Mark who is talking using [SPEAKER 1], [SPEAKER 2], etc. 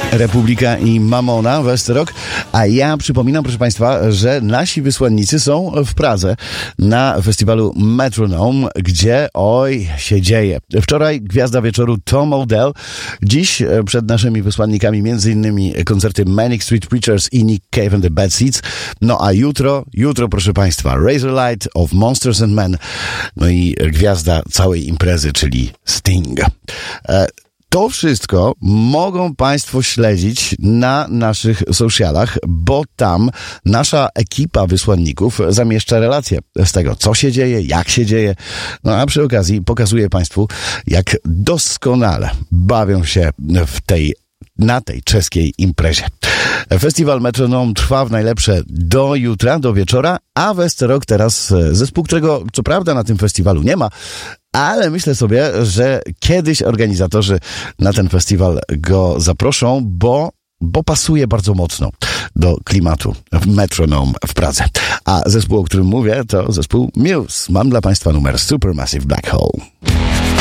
[SPEAKER 1] Republika i Mamona, Westerok. A ja przypominam, proszę Państwa, że nasi wysłannicy są w Pradze na festiwalu Metronome, gdzie się dzieje. Wczoraj gwiazda wieczoru Tom Odell. Dziś przed naszymi wysłannikami m.in. koncerty Manic Street Preachers i Nick Cave and the Bad Seeds. No a jutro proszę Państwa, Razorlight of Monsters and Men. No i gwiazda całej imprezy, czyli Sting. To wszystko mogą Państwo śledzić na naszych socialach, bo tam nasza ekipa wysłanników zamieszcza relacje z tego, co się dzieje, jak się dzieje. No a przy okazji pokazuje Państwu, jak doskonale bawią się na tej czeskiej imprezie. Festiwal Metronome trwa w najlepsze do jutra, do wieczora, a Westerok teraz zespół, którego co prawda na tym festiwalu nie ma, ale myślę sobie, że kiedyś organizatorzy na ten festiwal go zaproszą, bo pasuje bardzo mocno do klimatu Metronome w Pradze. A zespół, o którym mówię, to zespół Muse. Mam dla Państwa numer Supermassive Black Hole.